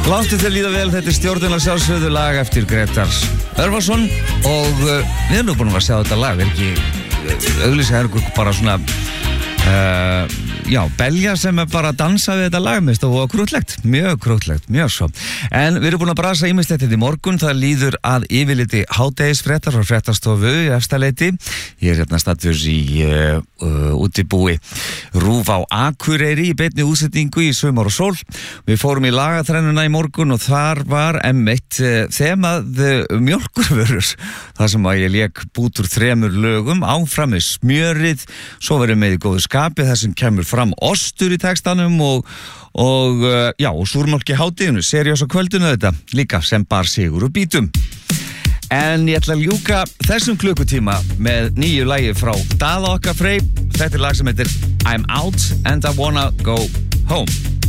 Láttu þér líða vel, þetta stjórnina sjálfsögðu lag eftir Gretar Örvarsson og við erum nú búin að sjá þetta lag, ekki auglýsa er bara svona belja sem bara að dansa við þetta lag mest og krútlegt, mjög svo. En við erum búin að brasa ýmislegt þetta í morgun, það líður að yfirliti hádegisfréttar frá fréttastofu í Efstaleiti. Ég hérna staddur í útibúi RÚV á Akureyri í beinni útsetningu í Sumar og sól. Við fórum í lagaþrennuna í morgun og þar var M1 þemað mjólkurvörur, þar sem að ég lék bút úr 3 lögum, áfram með smjörið, svo verðum við í góðu skapi þar sem kemur fram ostur í textanum og súrmjólk í hádeginu, seriós á kvöldinu þetta, líka sem bar sigur og bítum. En ég ætla að ljúka þessum klukkutíma með nýju lagi frá Daða okkar Frey. Þetta lag sem heitir I'm Out and I Wanna Go Home.